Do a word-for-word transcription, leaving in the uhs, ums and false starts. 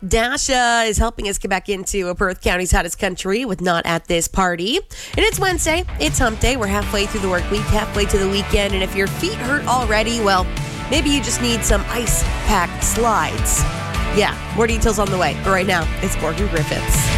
Dasha is helping us get back into Perth County's hottest country with Not At This Party. And it's Wednesday. It's hump day. We're halfway through the work week, halfway to the weekend. And if your feet hurt already, well, maybe you just need some ice pack slides. Yeah, more details on the way. But right now, it's Morgan Griffiths.